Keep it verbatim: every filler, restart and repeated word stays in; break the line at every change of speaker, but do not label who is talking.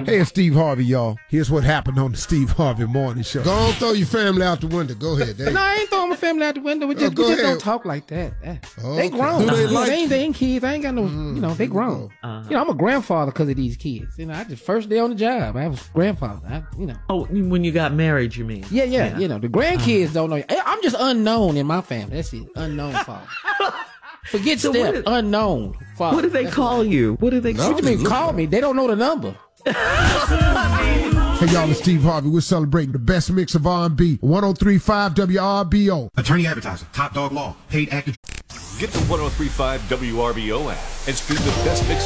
Hey, it's Steve Harvey, y'all. Here's what happened on the Steve Harvey Morning Show.
Go on, throw your family out the window. Go ahead. Dave.
No, I ain't throwing my family out the window. We just,
oh,
we just
ahead.
don't talk like that. Okay.
Okay.
They grown.
Do they,
you know,
like
they, ain't, they ain't kids. I ain't got no,
mm,
you know, they grown. Uh-huh. You know, I'm a grandfather because of these kids. You know, I just first day on the job, I was grandfather. I, you know.
Oh, when you got married, you mean?
Yeah, yeah.
yeah.
You know, the grandkids uh-huh. don't know. I'm just unknown in my family. That's it. Unknown father. Forget so step. Is, unknown father.
What do they
That's
call
right.
you? What do they?
What you mean call me? They don't know the number.
Hey, y'all, it's Steve Harvey. We're celebrating the best mix of R and B. one oh three point five W R B O.
Attorney Advertiser, Top Dog Law, paid actor.
Get the one oh three point five W R B O app and stream the best mix